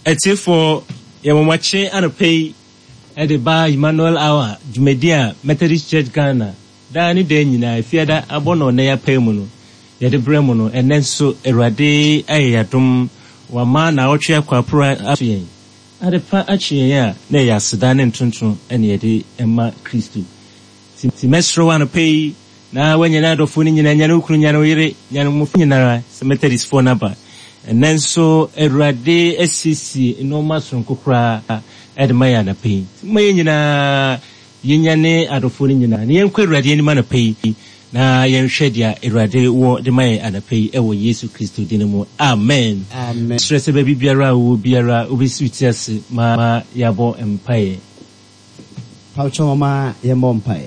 for Yamache and a pay at the bar Emmanuel Hour, Jumedia, Methodist Church Ghana, Dani Denina, Fiada, Abono, Nea Paymono, Yade Bremono, and then so Erade, Ayatum, Wamana, Ochia Quapura, Achie. At the pa Achia, Nea Sudan and Tuntun, and Yade Emma Christu. Semestro one pay. Now when you're not of winning in Yanukunyanore, Yanumunara, Methodist phone number. And then so Erade SCC in no mass from Kukra at Mayana pay. Mayana Yinyane out of Funinina, Yanque ready any man a pay. Na Yan Shedia Erade war the May and a pay ever Yesu Christo Dinamo. Amen. Amen. Stress a baby Biara will be a ubisuitas ma Yabo Empire. Pauchoma Yamompire.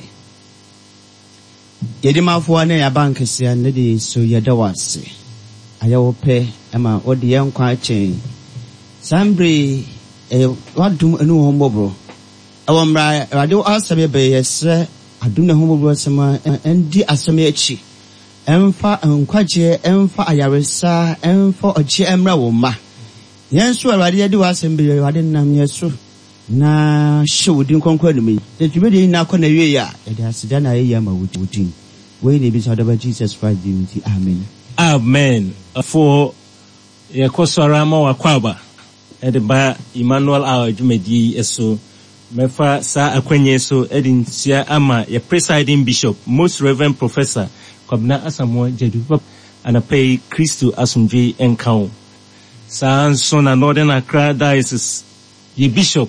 Yedimafo na yabankesia ne de so yedawase ayawope ema odi yankwa achen sambre wadum enu hombobro awomra radio asebe be yesre adum ne hombobro sema endi aseme achi emfa nkwaje emfa ayaresa emfa oje emra wo ma yenso awade yedi wasembe wade nam yeso na shewudin konkwa numi de tubedi na kona wie ya de asida na ye ma wudin we ne bi so da Jesus Christ di amen amen for ye kosarama wa kwaba e de ba Emmanuel Hour Jumedi eso mefa sa akwenye so edin sia ama ye presiding bishop most reverend professor Kwabena Asamoah Jadu and a pay Christo Asumdwe Enkaun sa son na Northern Accra Diocese ye bishop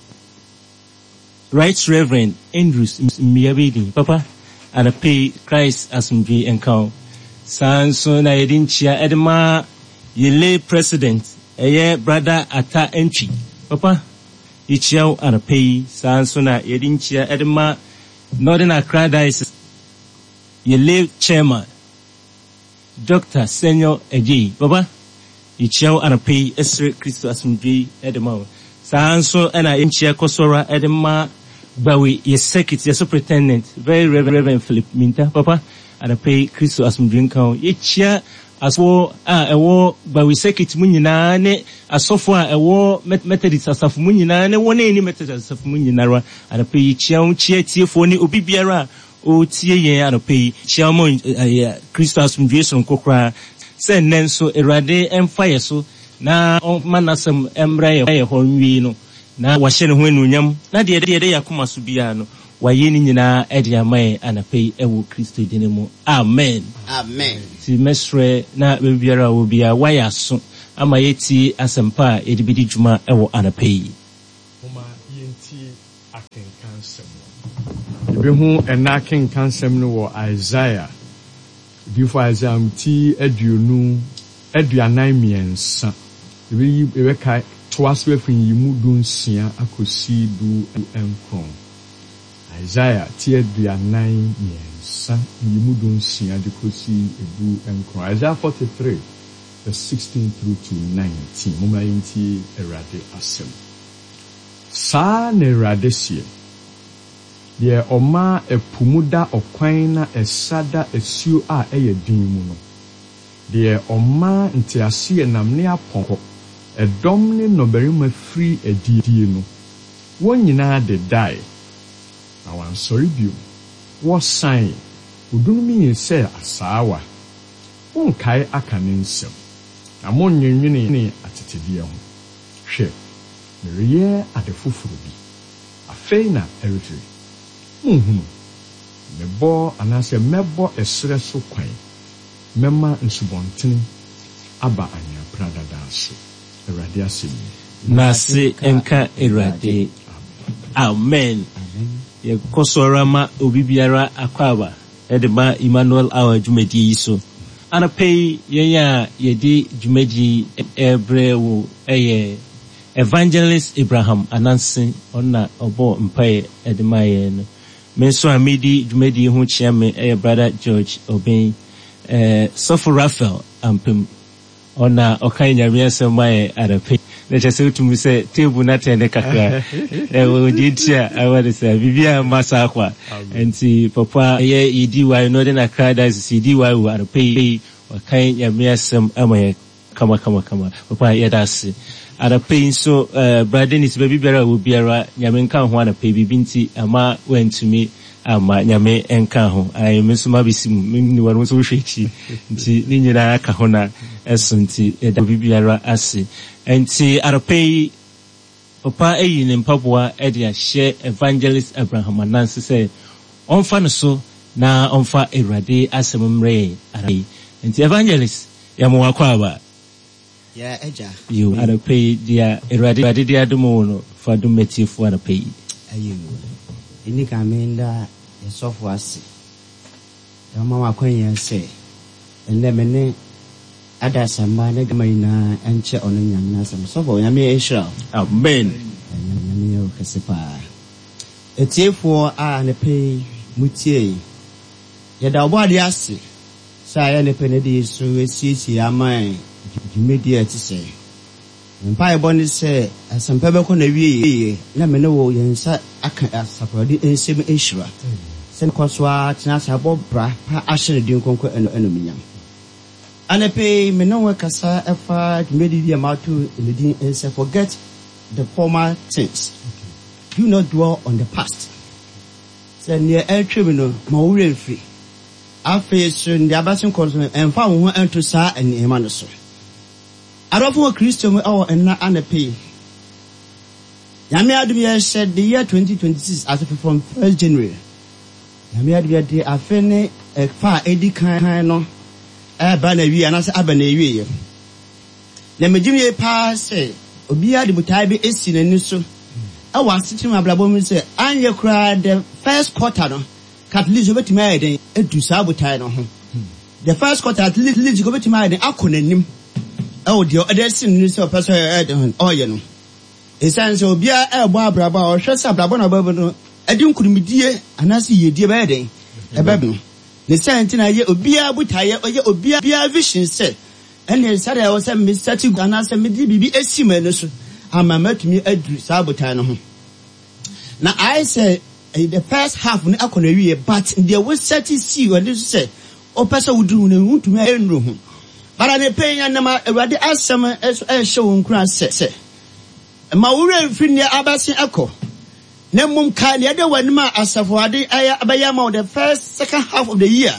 Right Reverend Andrews Miyabedi Papa and a pay Christ Asumdwe Enkaun Sanso na yedinchia edema ye lay president eye brother Ata Entry Papa ichiao and a pay sanso na yedinchia edema Northern Accra Diocese ye lay chairman Dr. Senior Eji Papa ichiao and a pay Esre Christo Asumdwe edema sanso ena inchia kosora edema bawi ye secretary ye superintendent very Reverend Philip Minta Papa and a pay Christo Asumdwe Enkaun yechia aswo ewo bawi secretary munyina ne asofo ewo Methodist asafo munyina ne wona eni Methodist asafo munyina and a pay yechia unchia tiefo ni obi biara o tie yen and a pay chia mo Christo Asumdwe so nkokra se nenso erade emfire so na manasem emra ye honwi no na wahye ne ho enunyam na de yakoma so bia no waye ni nyina ede amai anapei ewo Kristo dinemu amen amen ti mesre na bebiara wo bia waya so ama yeti asempa edibidi djuma ewo anapei homa yenti akenkan sem ebehu enaken kansem no wo Isaiah before Isaiah mti aduanan miensa ebe kai twas we fin yimu dunsia akosi du enkron Isaiah ti aduanan miensa yimu dunsia de kosi edu enkron Isaiah 43 verse 16 through to 19 moma yenti erade asem sa ne erade sie ye oma epumuda okwan na esada esuo a eyedin mu no de oma ntiase enamne aponko edom ne noberima free edie no wonyina de die na wan sorry bio wo sign odunmi yese asawa wonkai akane nsem na monnwenwene ne atetedie ho hwe meriye adefufuru bi afei na eritri mebo anase mebo esre so kwan mema nsubontene aba anya prada daso erade asemi nase enka erade amen ye kosorama obibiara akwaba edeba Emmanuel Hour Jumedi yiso anapei yenya yedi Jumedi ebrewo eye Evangelist Abraham Anansi onna obo mpae edemaye no menso amidi Jumedi hu chiame brother George Obey Sofo Raphael ampem ona okanya miasa mai arape na chese utumu se tebu na tende kakra oditia awade se bibia masa akwa enti papa ye idi wa no de na krada sidi wa arape okanya miasa amaye kama papa yɛda adapɛ so brother ni baby biara wo biara nyame nka ho adapɛ bibi nti ama wantumi ama nyame enka ho ai meso ma bisim ni wanu so hwechi nti ni nyina aka ho na eso nti yɛda bibi biara ase nti adapɛ papa eyi ne mpaboa de ahye evangelist Abraham Anansi say onfa no so na onfa Awurade asem mre arai nti evangelist ya mo akwa ya eja you adapɛ dia Awurade dia domo no fa dum metiefo adapɛ ayu ini kamenda yesofo ase dama wakwanya se enne mene ada samba ne gama ina enche ono nyamna sam sofo nyame Israel amen nyame o ksepa etiefo a ne pe mutie yeda obade ase sa ya ne pe ne de so esiesie aman media ti se mpa eboni se asampa be ko na wieye na me ne wo yensa aka asapodi ensem Israel sen kwaswa tina sabo bra pa ahye din konko eno minyam anepe me no kasa efa media matu in the say forget the former things. Do not dwell on the past. Say near eltribino ma wure free afi so ndi abasin konso emfa wo ho ento sa eni emano so adofo Kristo mu awo enna anepe Yami adum said the year 2026 as from 1st January Yami adum de afene fa edi kan no ba na wi anase aba na wi ye na megimye pa se obi ade butai be esi nani so awa sitim ablabo mu se anye kra the first quarter no Catholic obetimi ayeden edu sa butai no ho the first quarter at least obetimi ayeden akonanim de other sin ni so person ayeden oye no esan se obi a ebo abraba o hwe se abrabo na babo no edi nkurumidie anase yedie ba ayeden ebebe ne senti na ye obia butaye oye obia vision se ene sare o se Mr. Tigana se medi bibi esima no so amamatumi adru sa butai no ho na I say the first half ne akona wiye but there was certain see when this say o pesa wudru ne huntumi enru ho bara ne penya na ma Awurade asem ehye wo nkura se ma wure mfiri ne abase akọ na mum ka ne de wanima asafo ade aya abayama the first second half of the year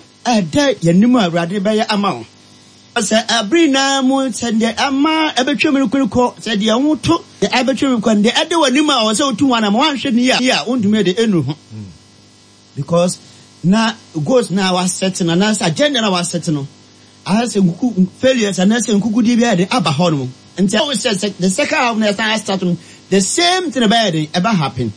da yanimu Awurade baya ama ase abrina mu sende ama ebetwem ko se de huto de ebetwem ko de ade wanima o se otu wana ma wanhwe ne ya ondumi de enu ho because na goes na was setting na na agenda na was setting no I say nkuku failures and say nkuku di bia de aba ho no until we say the second half na start the same thing about it ever happen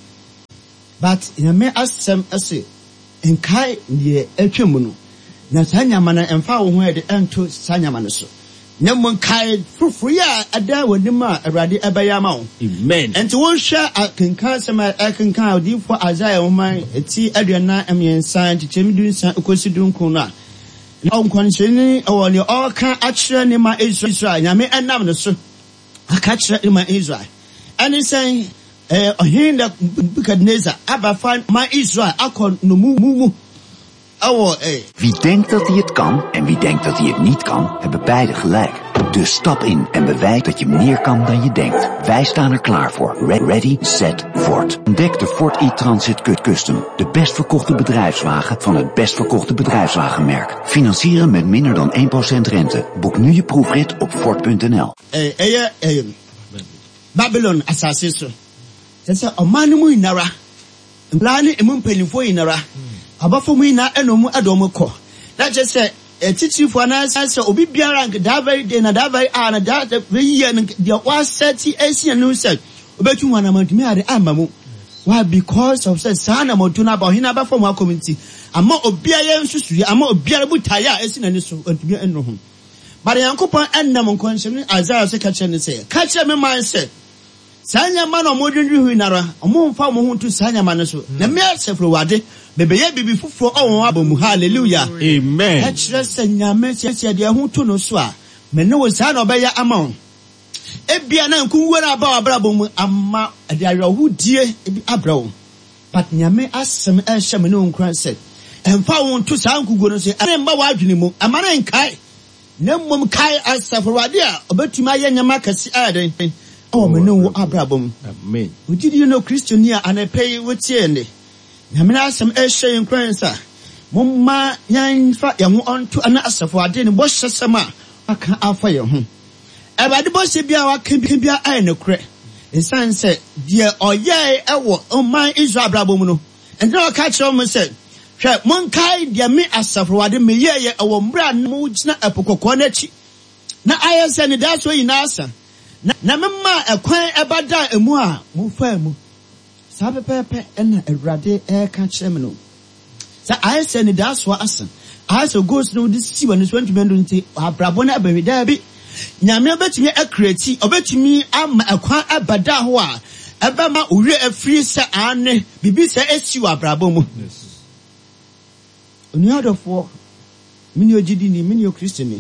but in me asem ase enkai de atwem no na sanyama na emfa wo ho de ento sanyama no so na mon kai frufru ya ada wanima Awurade ebaya ma wo amen enti won hwa akenkan sema akenkan odi for Isaiah woman eti aduana emiensan tichemidu nsan ekosidun kun na onkoncheni awoni oka akire ni ma Israel nyame enam no so aka kire ni ma Israel ani say ohinda Nebukadnezar abafan ma Israel akon no mu Wie denkt dat hij het kan en wie denkt dat hij het niet kan, hebben beide gelijk. Dus stap in en bewijs dat je meer kan dan je denkt. Wij staan er klaar voor. Ready, set, Ford. Ontdek de Ford e-Transit Cut Custom. De best verkochte bedrijfswagen van het best verkochte bedrijfswagenmerk. Financieren met minder dan 1% rente. Boek nu je proefrit op Ford.nl. Babylon assassin. Dat is een man mu inara. Een plane en pelifo inara. Abafomu ina enomu adomu ko na je se titifo na se obi biara da very day na da very na da year the was 30 asian no se obetu wana mantumi ade amamu why because of say sana moduna ba hina abafomu community ama obiara nsusu ama obiara butaya asina ni so antumi enro ho bare yankopon ennam nkonhyem Isaiah se kache ne se kache me man se sanya ma no modwindwi hinara omo mfa mo ho tu sanya ma ne so na me asefro wade bebeye bibi fufuro owon abomu hallelujah amen achire sanya me se de ho tu no so a me ne wo sa na obeya ama ebia na nkunwura ba abrabomu amma de awerehudie ebi abrawo but nyame asem ehye me no nkran se emfa won tu sa nkugo no se ane mba wa adwene mu amana nkai na mmom kai asafurade a obetumi aye nyama kase aden o me no abrabom. Amen. Ugidi no Christian a anapei wotie ne nyame asem ehye nkransa momma yanfa ye ho onto ana asafurade ne bo hyesem a aka afa ye ho ebade bo hye bia waka bia aye ne kure esanse die oye ewo oman Israel abrabom no enti o ka kire mo se hwe monkai dia me asafurade me ye ewo mbra mo gina epokoko na chi na ayese ne da so yina asa na memma ekwan ebada emu a mo fa mu sa pepepe na Awurade ka kire me no sa ayese ne da so asa ayese goes no this see when is when to mendo nti abrabo na abawi da bi nyame obetumi akreti obetumi ama ekwan ebada ho a eba ma owie afiri se ane bibi se esiw abrabo mu. Oniadofo mini ogidi ni mini okristoni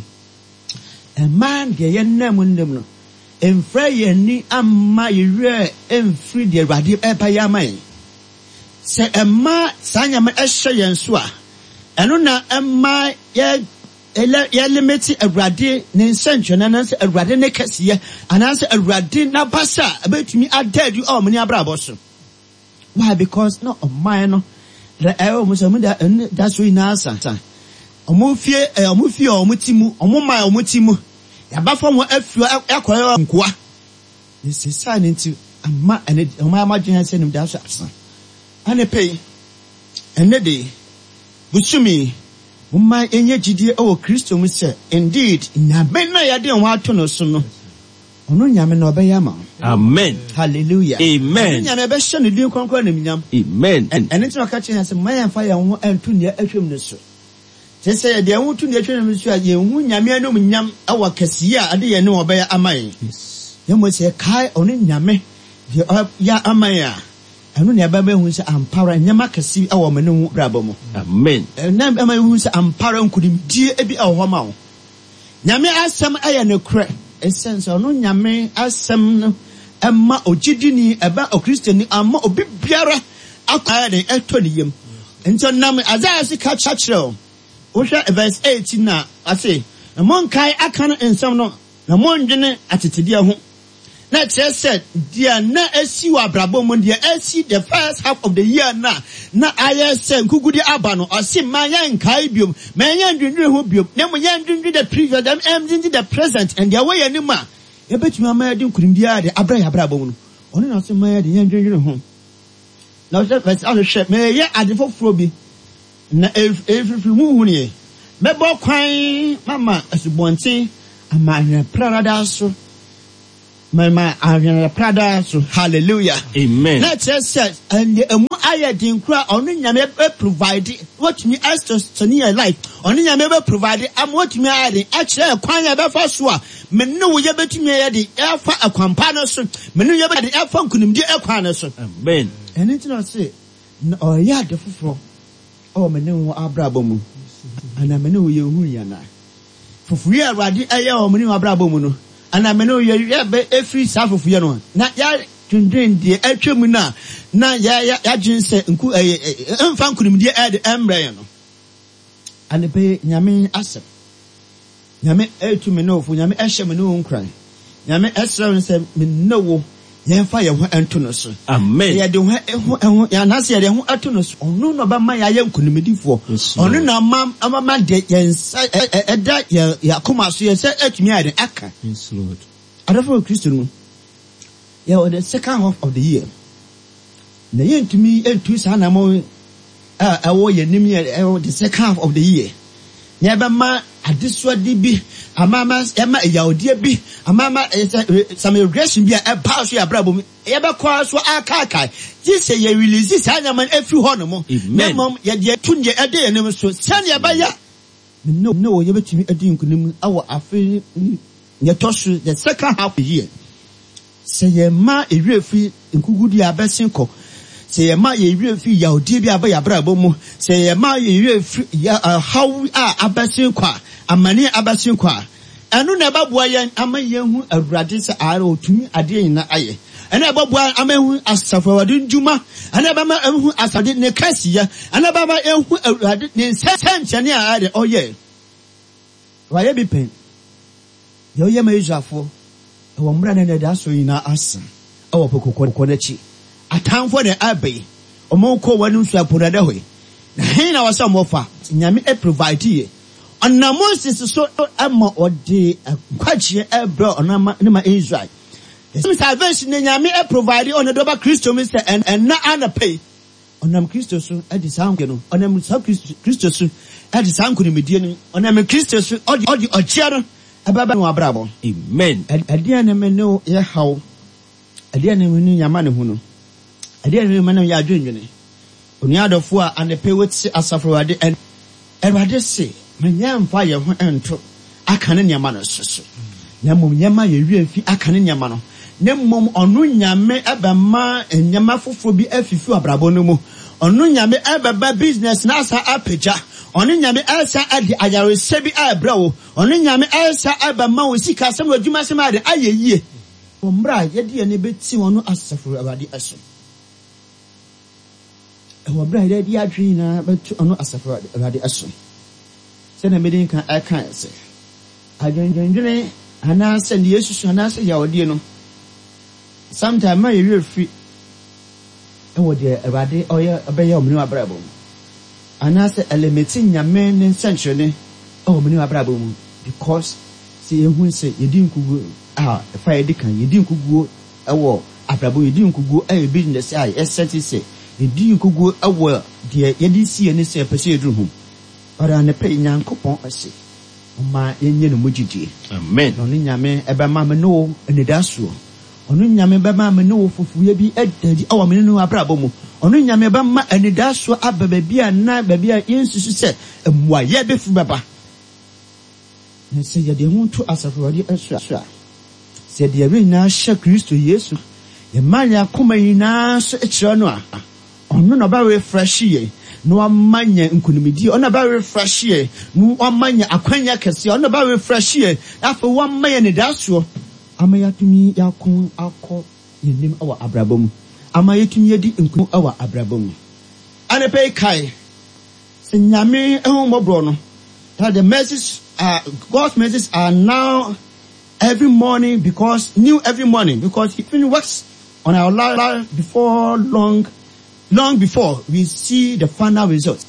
a man de ye nam ndem no emfra ye ni amma yewe emfiri de Awurade eba ya man se emma sanya ma ehye yen so a eno na emma ye limit Awurade ne nsentwe na nanse Awurade ne kasiye ananse Awurade na basa abetumi adadu o mani abrabo so. Why? Because no man no the ayo musamu that's we na asa omufie omutimu omuma omutimu yaba fam afio akoyo nkoa this is sign into amma and oma adwen se nim that's asa ane pay enede busumi umma enye gidie o Kristo mu se indeed nyame na yade ho ato no so no ono nyame na obeya ma. Amen. Hallelujah. Amen. Nyame be hye ne din konkon na minyam. Amen. Ene ti waka kyen se mayan fa ya ho antu ne atwem ne so. Te se de ho tu ne atwem ne so a ye hu nyame anom nyam awa kasiye a ade ye ne obeya amaye. Ye mo se kai ono nyame de ya amaye a eno ne baba hu se ampara nyama kasi awa mane hu brabo mo. Amen. Na amaye hu se ampara nkudimdie ebi awo ma wo. Nyame asem aye ne kure essence ono nyame asem no emma ogidini eba okristoni amma obi biara akwa de etodiyem ento nam Isaiah se ka chachro wo hwe verse 18 na ase na monkai akana ensam no na mondwene atetede ho na said dia na esi wa brabo mo dia esi the first half of the year na ayese nkugudi aba no ose mayan kai biom mayan dwindwe ho biom na mo yan dwindwe the previous them into the present and their way anima e betumi amayadi nkurim dia de abra ya brabo mo no ono na ose mayadi yan dwindwe ho na o verse on share me ye adefofro bi na every mu ne mebo kwan mama asubonten amanya prada so my Prada, so hallelujah. Amen. Let's say, and I didn't cry on nyame provide what me as to near life. On nyame provide, I'm what me adding. Actually, a quine ever first one. Menu ye bet me the air for a comparison. Menu ye bet the air phone couldn't be a comparison. Amen. And it's not say, oh, yeah, the full. Oh, menu abrabomu. And I menu you who yana. For free, I read a menu abrabomu. And I know you be every half of you na ya twindwen de atwemu na ya jinse nku emfa nkunim de ade embre no ane be nyame asem nyame etumi no fu nyame ehye me no nkran nyame esra se me no wo yemfa ye ho ento no so. Amen. Ya de ho ya na se ye de ho ato no so onu no ba ma ya nkunimdifo onu na mama de yensa eda ya koma so ye se atumi ade aka. Yes Lord. Adafo Kristo no ya the second half of the year na yentumi entu sa na mo awo ye nim ye the second half of the year ya ba ma adeswade bi amama ema yaudie bi amama some regression bi e ba so ya brabo ye be kwa so aka jise ye release sa nyaman every hono mo mem ye de tunje ede ye nim so san ye ba ya no ye betumi edi nkunim awo afi ye tosu the second half of the year say ye ma erefi nkugudi abesinko say ye ma ye erefi yaudie bi aba ya brabo mo say ye ma ye erefi how abesinko amani abasinko anu na babua yen amaye hu Awurade se ara otumi ade yin na aye ena babua amahu asafawade njuma ena bama hu asade ne kasiya ena bama ehu Awurade ne sense ne ade oye waye bi pen Yo ye ma Israfo. Ewo mbra na da so yina asa. Ewo pokokɔ n'akyi. Atamfo ne abai. Omo ko wanu nsu apodada hoy. Na hen na wasa mofa. Nyame e provide ye. Ona Moses so ama ode kwachi ebro ona ma Israel. Some salvation nyame e provide on the double Christo Mr. and na ana pay. Onam Christo so e di sanke no. Onam Christo so e di sanku ni medie no. Onam Christo so odi ochia no ababa no abrabo. Amen. Adia na me no ye haw. Adia na me no nyama ne hu no. Adia na me no ya adwendwene. Oni adofo a anepe woti asafrowade en Erade se menya mfa ye ho ento aka ne nyama no soso. Na mom nyama ye wi afi aka ne nyama no. Ne mom onu nyame ebema nyama foforo bi afifi abrabo no mu. Onu nyame ebeba business na asa apeja. Onu nyame asa adi ayarese bi abrawo. Onu nyame asa ebema wo sika asem adwuma sem ade ayeyie. Ombra ye de ne beti wonu asaforo abade aso. Ewo bra ye de adwi na betu onu asaforo abade aso. Se na medin kan aka se. Adwendwene ana se ne Yesu ana se ya odie no. Sometime my real free. And what dear Abade or ya obey your new abrabo. And I said, Elementing your men in century. Oh, menu abrabo. Because see who say you didn't go a fire deacon, you didn't go a war. Abrabo, you didn't go a business. I say, you didn't go a war, dear. You didn't see any say a pursued room. But I'm a paying young coupon, I say. My Indian Mujiji. Amen. Only Yame, Eba Mamma no, and the Dasro. Onu nyame bema me no fufuye bi edadi awo me no abrabo mu onu nyame bema anida so ababa bia na ba bia yensusu se emwaye befu baba na se ye de huntu asafori asua se de re na sha Kristo Yesu ye manya koma yina so ekira no a onu no ba refresh ye no amanya nkunimidi onu ba refresh ye no amanya akwanya kese onu ba refresh ye afa wo amanya ne daso amayatumi yakon akọ yenim awa abrabom amayatumi yedi nkunu awa abrabom anepe kai senyame ehomobro no that the messages God's messages are now every morning because he even works on our life before long before we see the final results.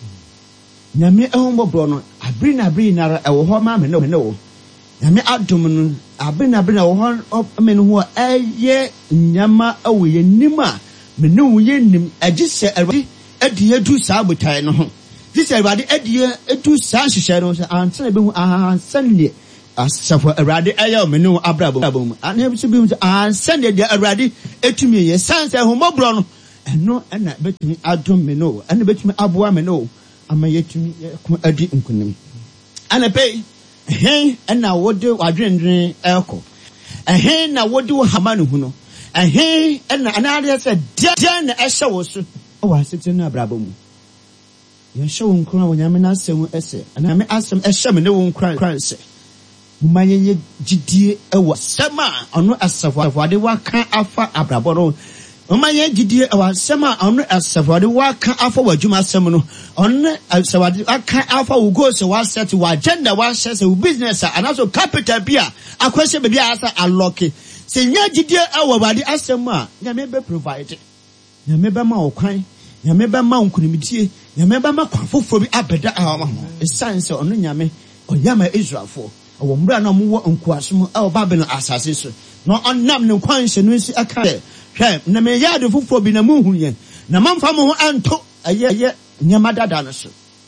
Nyame ehomobro no abri na ewo ho ma me no Nyame adom no abena wo ho amene ho eye nyama awo yenim a me ne wo yenim agise Awurade adi edu saa botai no ho gise Awurade adi edu saa hyehyɛ no so antena be hu ansane asafo Awurade aye me ne wo abrabo ana bi so bi hu ansane de Awurade etumi ye sanse ho mobro no eno na betumi adom me no ana betumi aboa me no ama yetumi ko adi nkunim ana pay Hey, and now what do I drink alcohol? A hen now what do Hamanu Huno? A hey, and another said, Jan Asha was oh, I said to no brabum. You're showing crown when I'm not saying essay, and I may ask some Asham and no one cry say. My GD was summer on no as of what they were can't offer Abraboro. My GD was summer on as of what they were can't offer what you must summon on as what I can't offer who goes to one set to what gender one says a business and also capital beer. A question be answer and lucky. Say, yeah, GD our body as some ma, Yamebe provided. Yameba ma okwan, Yameba ma unkunimiti, Yameba ma kwafo bi abeda awama. A science on Yame or Yama Israel for. A woman no more on Quasum or Babylon assassin. No unnam no conscience a car. Na me ya de fufo bi na muhu yen na mamfa mo ho anto aye nyamada danoso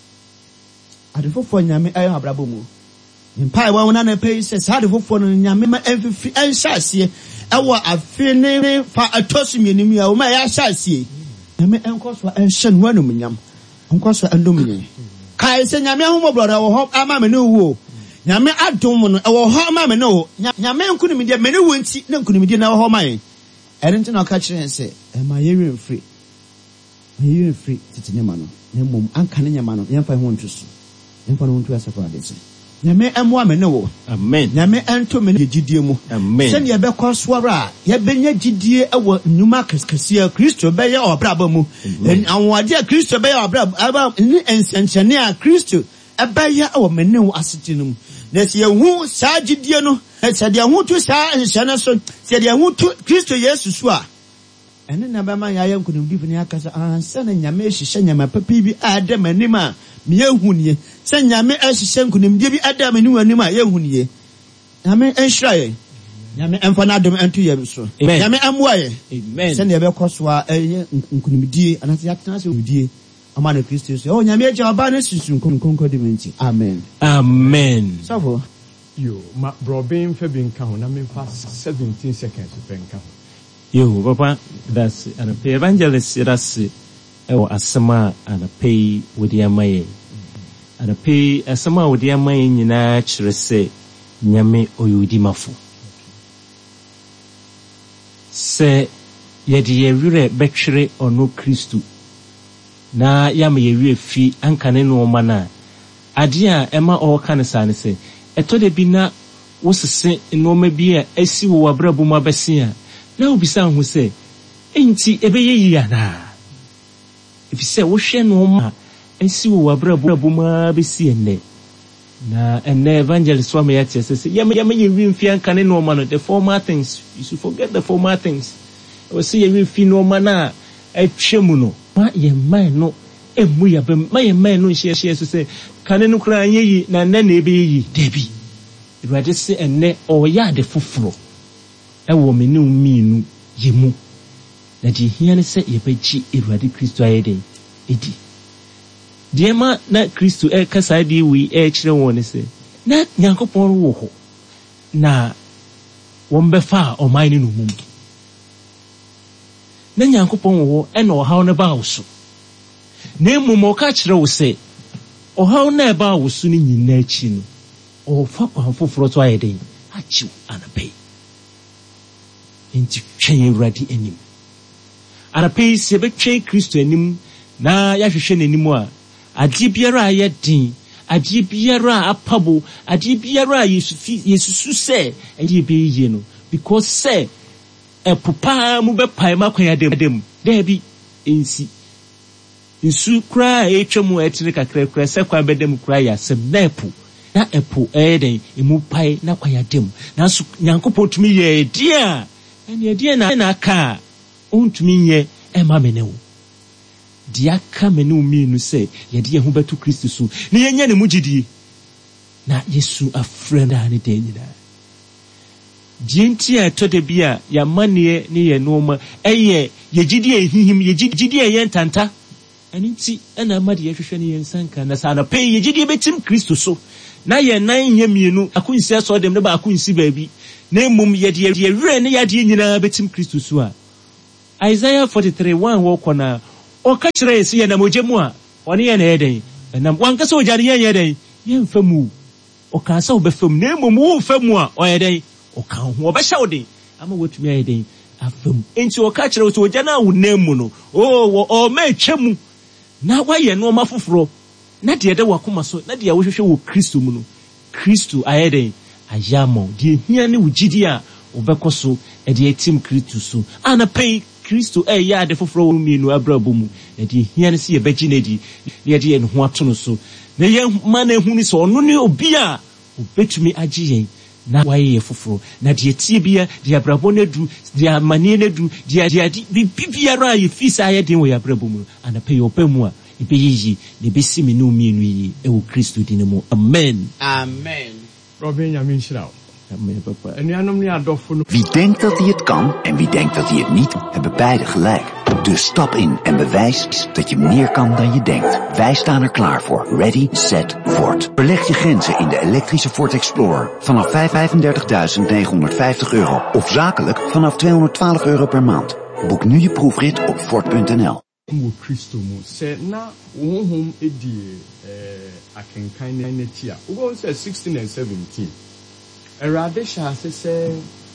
ade fufo nyame ayo abrabo mu mpa wa wona na pay se ade fufo no nyame ma enfifi enhyase ewo afene fa atosu menim ya o ma ya hyase nyame enkoso enhye no anum nyam enkoso andom nyen kai se nyame ho mobrora wo ho ama me no wo nyame adom no wo ho ama me no nyame nkunimi de me no wo nti na nkunimi de na wo ho man Erinti na catch and say, am I hearing free? My hearing free, Titinamano, Nemum, Ankanamano, Yampa won't to see. Yampa won't to us about this. Yame and woman no. Amen. Yame and 2 minutes Gidium. Amen. Send your beck or swara. Yabenya Gidia, our Numarcus Cassia, Christo Bayer or Brabamu. And our dear Christo Bayer or Brab, about and Sanchania Christo, a Bayer or Menu Assitinum. There's your woo, Sagidiano. said the Amutu Sa and Shanason said the Amutu Christo Yesusua. And then Abama Yam could live in Yakasa and San and Yameshi Shanyama Papi Adam and Nima, Miyahuni, San Yame Ashen could give Adam and Nima Yahuni. Yame and Shry. Yame and Fanadum and 2 years. Yame Amway. Amen. Send the Becoswa, Kunimidi, and Asiatas with D. Among the Christians. Oh, Yame Jabanis is conquer divinity. Amen. Amen. So, you, my Robin Fabin count, I mean, past 17 seconds to pen count. You, Papa, that's an evangelist, that's or Asama and a pay with the Amaye. And a pay Asama with the Amaye in natural say, Nyame Oyudimafu. Say, yedi ye bechere or no Christu. Na yame ye fi ankane no mana. Adia Emma or Canasane say, eto de bina was a sin no me be a esi wo wabrabuma besia. Na ubisa hu say, enti ebeye yana. If you say wo hwe no ma esi wo wabrabuma besia ne. Na ene evangelist wa me yati say yame ye wi mfi ankane no mana the former things. You should forget the former things. O say ye wi fi no mana etwemu no. Ma ye man no emu ya bem ma ye man no hye so say kane no kra anyi na na ebe yi debi Ibrade se enne o ya de foforo e wo me ne uminu yemu na di hia ne se ye beji Ibrade Kristo ayede edi de ma na Kristo e kasa di wi e kire won ne se na Nyankopon wo ho na won be fa o man ni no mum na Nyankopon wo e na o haw ne ba wo so na mum o ka kire wo se o haw na ba wo so ni nyina chi no o fa kwa foforo to ayede achiw anape enti twen Awurade anim anape se be twen Kristo anim na ya hwehwe n'anim a ade biara aye din ade biara apabo ade biara yesusu se ade be yie no because say epopa mu be pai makwan adem debi ensi nsu kra etwemu etire kakra kra se kwa bedem kra ya sem na epo na epo eden emu pai na kwa yadem na so Nyankopon tumi ye dia ene dia na aka ontumi ye ema menewo dia ka menu minu se ye dia hu betu Kristo so ne yenya ne mugidie na Yesu afrenda ne denyina Jinti a to de bia ya mane ne ye noma eye ye gidie ehihim ye gidie ye ntanta ani ti ana amade ye hwehwe ne ye nsanka na sa na pe ye gidie betim Kristo so na ye nan ye mienu akunsi aso dem ne ba akunsi baabi na mum ye de ye were ne ya de nyina betim Kristo so a Isaiah 43:1 wo kona o ka kire ese ye na mogemu a one ye na eden na wanka so jare ye eden ye mfamu o ka sa obefam na mum wo mfamu a o eden o ka ho obehya wo den ama wotumi ayeden afam enti o ka kire so oja na wo nemu no o ma etwemu na wa ye no ma foforo na de de wakoma so na de wohwehwe wo Kristo mu no Kristo ayeden ayamo de hia ne wugidi a obekoso e de etim Kristo so ana pay Kristo ya de foforo wo mienu abrabo mu e de hia ne se ye begi na di ne de ye no ho atono so na ye ma na hu ni so ono ne obi a obetumi agiyen na waye foforo na de tie bia de abrabo na du de amane na du de bibiara ye fisa ayeden wo abrabo mu ana pay opamu a ibeyi ne besi me no mienu yi e wo Kristo dinemo amen amen Robin Yamin Shirao. Amen, papa. Wie denkt dat hij het kan en wie denkt dat hij het niet, hebben beide gelijk. Dus stap in en bewijs dat je meer kan dan je denkt. Wij staan er klaar voor. Ready, set, Ford. Verleg je grenzen in de elektrische Ford Explorer vanaf €35.950 of zakelijk vanaf €212 per maand. Boek nu je proefrit op Ford.nl. Christo mu se na wohom edie akenkan na netia wo say 16 and 17 erade sha se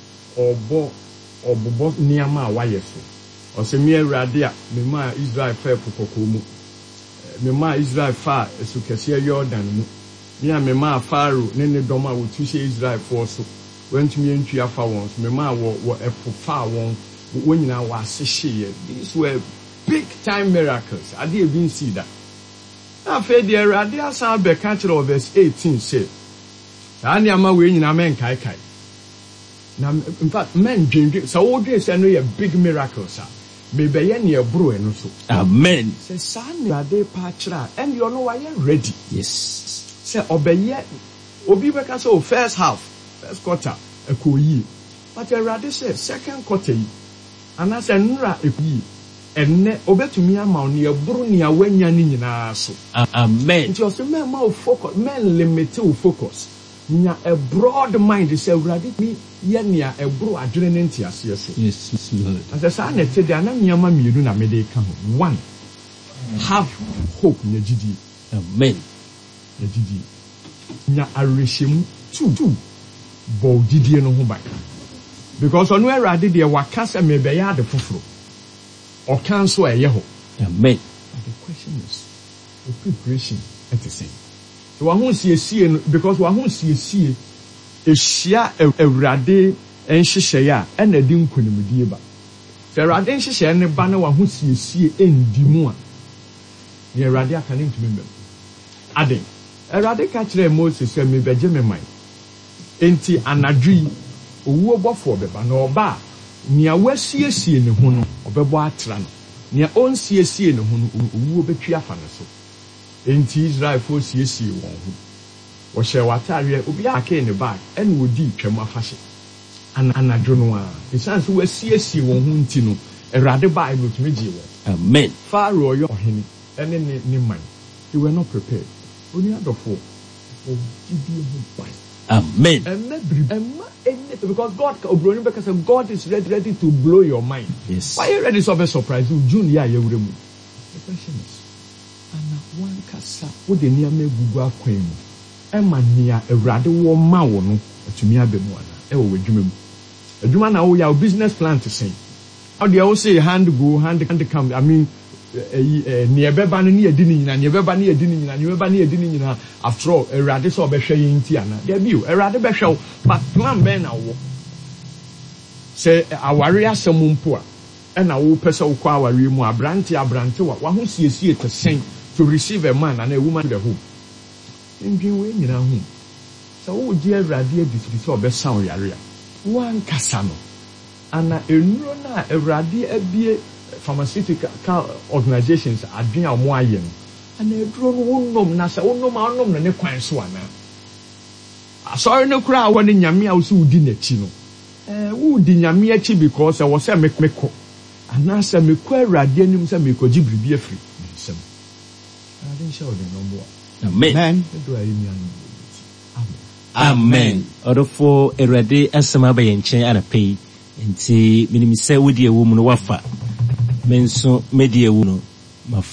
obo niama waye so o se mi erade a me ma Israel fa popoko mu me ma Israel fa esukese Jordan mu me ma Pharaoh ne dom a wotu she Israel for so wentumi entua fa won me ma wo efofa won wonyina wa asehye these were big time miracles. I didn't even see that. Now, for the Radia San Becatcher of verse 18 said, Anyama winning a man kai. Now, in fact, men drink so all this and a big miracle, sir. Maybe any a brew and so. Amen. Say, son, are they patra, and you know why you're ready. Yes. Say, obey Obi Beka so first quarter, a cool ye. But a rather say second quarter, and as a nra a ye. And ne obey to me amount near Brunia when yanina so. Amen. It was a man more focus, men limited focus. Nya a broad mind is a rabbit me, yenya a bro adrenaline, yes, Lord. as a son, I said, I know Yama Miruna Mede come. One, have hope in your GD. Amen. Your GD. Nya a regime, two, bo GD no home. Because on where I did the Wakasa may be the fufro. Or cancel a yeho. Amen. But the question is, the preparation at the same. So I won't see a because I won't see a share a rade and share and a dim kunimidiba. The rade and share and a banner one who see in Dimua. Near Radia can name to me. Adding, a rade catch their Moses and me by Jemmy mine. Enti anadri, uwo for the banner bar. Near West CSC in the Hono, or Beboatran. Near own CSC in the Hono, who be Chiafanaso. Enti Israel for CSC one who. Or shall Wataria, Ubiake in the back, and would deep Chema fashion. And Anadronoa, the sons who were CSC one who Tino, a rather Bible to me. Amen. Far royal henny, and any man. You were not prepared. Only other four. Oh, give you Amen. Because God is ready to blow your mind. Yes. Why are you ready to surprise you? June, yeah, you will remove. The question is, and one casa, what the near me Google Queen, and man near a rather warm mouth to me, I've been one. Oh, with Jimmy. A Jumana, oh, your business plan to say. How do you all say hand go, hand come? I mean, near Bebani near dinning, and near Bebani near dinning, and near Bebani dinning. After all, a radish or beshay in Tiana. There be a rather beshow, but one man now. Say, a warrior some poor, and a person who our remo, a branty, one who sees it to sing to receive a man and a woman the home. In view in our home. So, dear Radia, this or best sound area. One Casano. And a Radia be pharmaceutical organizations are doing a moyen. And a drone won't know Nasa, won't know my name, quite swana. I saw no crowd when in Yamia was who didn't chino. Who didn't Yamia because I was a meko. And Nasa Meko Radianum Samiko Jibri be free. I didn't show the number. Amen. Amen. Orofo erade asema ba yenchen anapei nti minimise wodi ewu mu no wafa menso medie ewu no